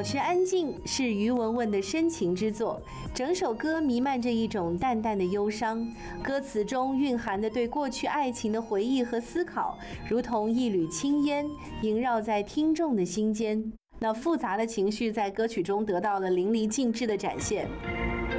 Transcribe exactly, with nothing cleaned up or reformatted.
保持安静是于文文的深情之作，整首歌弥漫着一种淡淡的忧伤，歌词中蕴含的对过去爱情的回忆和思考，如同一缕青烟萦绕在听众的心间。那复杂的情绪在歌曲中得到了淋漓尽致的展现。